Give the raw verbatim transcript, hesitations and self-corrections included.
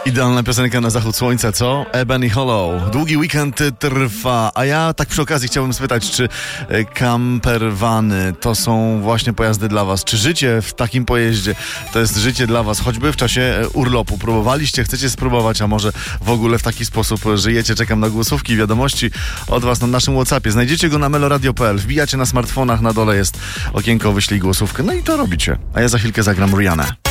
Idealna piosenka na zachód słońca, co? Ebony Hollow. Długi weekend trwa, a ja tak przy okazji chciałbym spytać, czy campervany to są właśnie pojazdy dla was? Czy życie w takim pojeździe to jest życie dla was, choćby w czasie urlopu? Próbowaliście, chcecie spróbować, a może w ogóle w taki sposób żyjecie? Czekam na głosówki, wiadomości od was na naszym WhatsAppie. Znajdziecie go na meloradio kropka p l, wbijacie na smartfonach, na dole jest okienko, wyślij głosówkę, no i to robicie. A ja za chwilkę zagram Rihanna.